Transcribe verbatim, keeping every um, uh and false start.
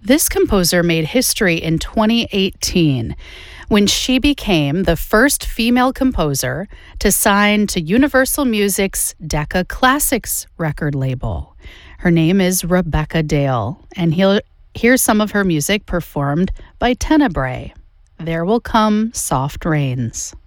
This composer made history in twenty eighteen when she became the first female composer to sign to Universal Music's Decca Classics record label. Her name is Rebecca Dale, and he'll, here's some of her music performed by Tenebrae. There Will Come Soft Rains.